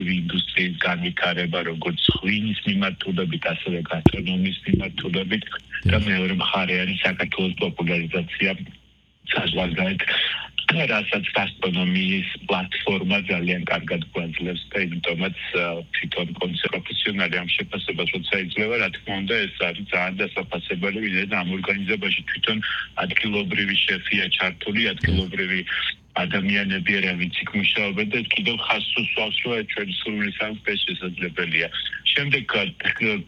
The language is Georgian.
ინდუსტრიის განვითარება, როგორც ღვინის მიმართულებით, ასევე გასტრონომიის მიმართულებით და მეორე მხარე არის საქართველოს პოპულარიზაცია საზღვარგარეთ, რასაც გასტრონომიის პლატფორმა ძალიან კარგად გვაძლევს და იმიტომაც თვითონ პროფესიონალი ამ შეფასებას როცა იძლევა, რა თქმა უნდა, ეს არის ძალიან დასაფასებელი, ვიდრე ამ ორგანიზებაში თვითონ ადგილობრივი შეფია ჩართული, ადგილობრივი ადამიანები არამიც იქ მუშაობენ და კიდევ ხაზს უსვამს, რომ ჩვენი სურვილის ამ შესაძლებელია. შემდეგ